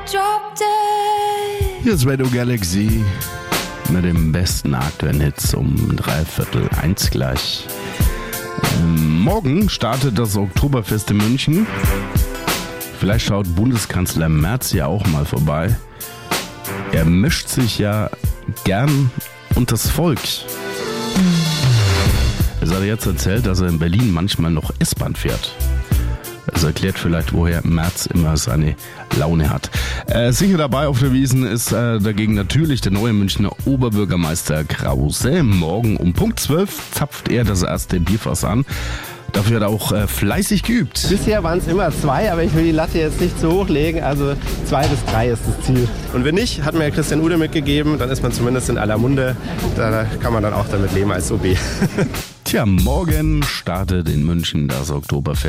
Hier ist Radio Galaxy mit dem besten aktuellen Hits um 1:15 gleich. Morgen startet das Oktoberfest in München. Vielleicht schaut Bundeskanzler Merz ja auch mal vorbei. Er mischt sich ja gern unters Volk. Es hat jetzt erzählt, dass er in Berlin manchmal noch S-Bahn fährt. Das erklärt vielleicht, woher Merz immer seine Laune hat. Sicher dabei auf der Wiesn ist dagegen natürlich der neue Münchner Oberbürgermeister Krause. Morgen um Punkt 12 zapft er das erste Bierfass an. Dafür hat er auch fleißig geübt. Bisher waren es immer 2, aber ich will die Latte jetzt nicht zu hoch legen. Also 2 bis 3 ist das Ziel. Und wenn nicht, hat mir Christian Ude mitgegeben, dann ist man zumindest in aller Munde. Da kann man dann auch damit leben als OB. Tja, morgen startet in München das Oktoberfest.